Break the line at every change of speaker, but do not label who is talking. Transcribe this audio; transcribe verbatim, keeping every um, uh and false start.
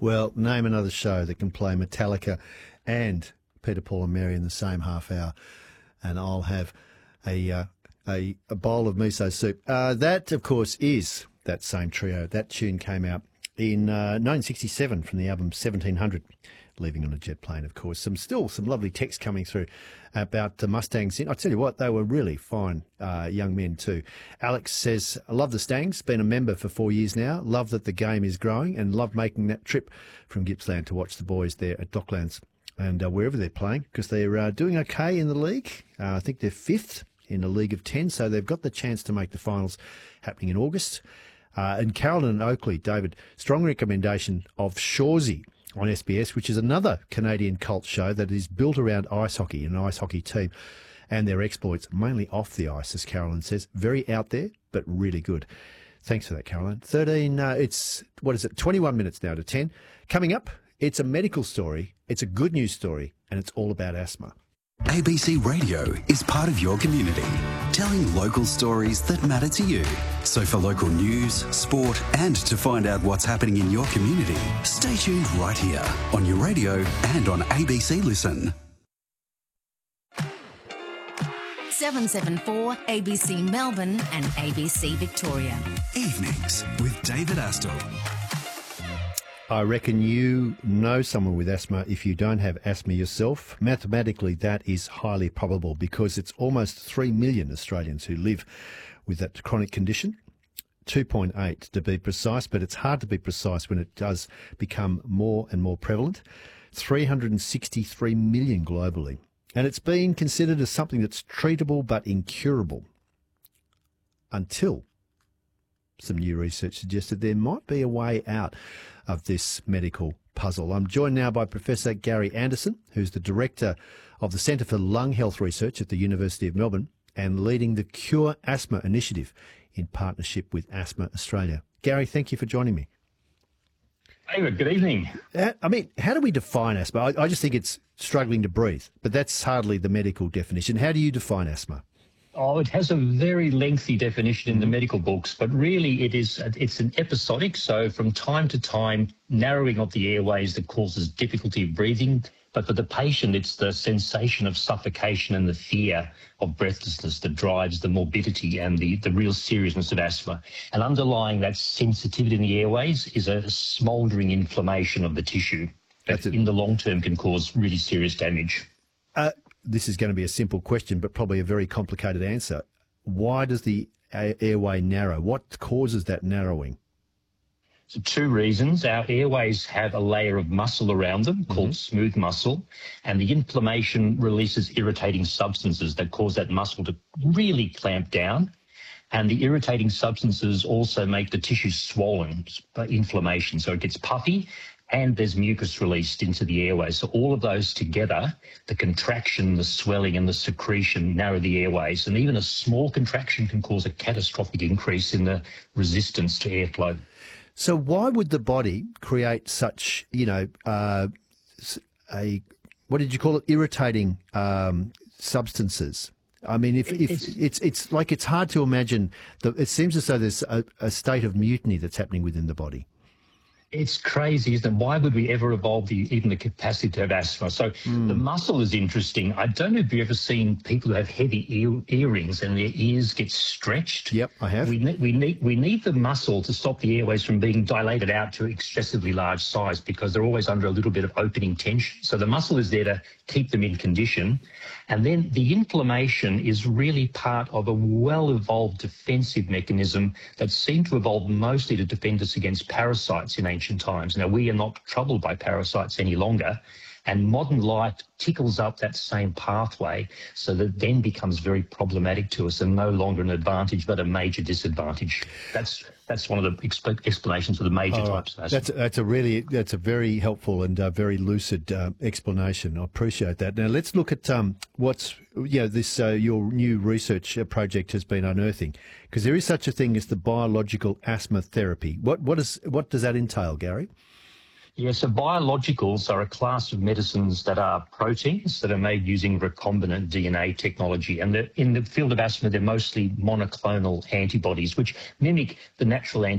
Well, name another show that can play Metallica and Peter, Paul and Mary in the same half hour, and I'll have a uh, a, a bowl of miso soup. Uh, that, of course, is that same trio. That tune came out in uh, nineteen sixty-seven from the album seventeen hundred. Leaving on a jet plane, of course. Some still some lovely text coming through about the Mustangs. I tell you what, they were really fine uh, young men too. Alex says, I love the Stangs, been a member for four years now. Love that the game is growing and love making that trip from Gippsland to watch the boys there at Docklands and uh, wherever they're playing, because they're uh, doing okay in the league. Uh, I think they're fifth in a league of ten, so they've got the chance to make the finals happening in August. Uh, and Carolyn and Oakley, David, strong recommendation of Shawsey on S B S, which is another Canadian cult show that is built around ice hockey, an ice hockey team, and their exploits, mainly off the ice, as Carolyn says. Very out there, but really good. Thanks for that, Caroline. thirteen, uh, it's, what is it, twenty-one minutes now to ten. Coming up, it's a medical story, it's a good news story, and it's all about asthma.
A B C Radio is part of your community, telling local stories that matter to you. So for local news, sport, and to find out what's happening in your community, stay tuned right here on your radio and on A B C Listen.
seven seven four A B C Melbourne and A B C Victoria.
Evenings with David Astle.
I reckon you know someone with asthma if you don't have asthma yourself. Mathematically, that is highly probable because it's almost three million Australians who live with that chronic condition. two point eight to be precise, but it's hard to be precise when it does become more and more prevalent. three hundred sixty-three million globally. And it's been considered as something that's treatable but incurable until some new research suggested there might be a way out of this medical puzzle. I'm joined now by Professor Gary Anderson, who's the Director of the Centre for Lung Health Research at the University of Melbourne and leading the Cure Asthma Initiative in partnership with Asthma Australia. Gary, thank you for joining me.
David, good evening.
Uh, I mean, how do we define asthma? I, I just think it's struggling to breathe, but that's hardly the medical definition. How do you define asthma?
Oh, it has a very lengthy definition in the medical books, but really it is it's an episodic. So from time to time, narrowing of the airways that causes difficulty breathing. But for the patient, it's the sensation of suffocation and the fear of breathlessness that drives the morbidity and the, the real seriousness of asthma. And underlying that sensitivity in the airways is a smouldering inflammation of the tissue that in the long term can cause really serious damage.
Uh, this is going to be a simple question, but probably a very complicated answer. Why does the airway narrow? What causes that narrowing?
So two reasons. Our airways have a layer of muscle around them called mm-hmm. smooth muscle, and the inflammation releases irritating substances that cause that muscle to really clamp down. And the irritating substances also make the tissue swollen by inflammation, so it gets puffy. And there's mucus released into the airways. So all of those together, the contraction, the swelling and the secretion narrow the airways. And even a small contraction can cause a catastrophic increase in the resistance to airflow.
So why would the body create such, you know, uh, a, what did you call it, irritating um, substances? I mean, if, if it's, it's it's like it's hard to imagine. The, it seems as though there's a, a state of mutiny that's happening within the body.
It's crazy, isn't it? Why would we ever evolve the, even the capacity to have asthma? So mm. the muscle is interesting. I don't know if you've ever seen people who have heavy ear, earrings and their ears get stretched.
Yep, I have.
We, ne- we, need, we need the muscle to stop the airways from being dilated out to excessively large size because they're always under a little bit of opening tension. So the muscle is there to keep them in condition. And then the inflammation is really part of a well-evolved defensive mechanism that seemed to evolve mostly to defend us against parasites in ancient times. Now, we are not troubled by parasites any longer, and modern life tickles up that same pathway, so that then becomes very problematic to us and no longer an advantage but a major disadvantage. That's that's one of the exp- explanations for the major
oh,
types of asthma.
That's that's a really that's a very helpful and uh, very lucid uh, explanation. I appreciate that. Now let's look at um, what's you know this uh, your new research project has been unearthing, because there is such a thing as the biological asthma therapy. What what is what does that entail, Gary?
Yeah, so biologicals are a class of medicines that are proteins that are made using recombinant D N A technology. And in the field of asthma, they're mostly monoclonal antibodies, which mimic the natural antibodies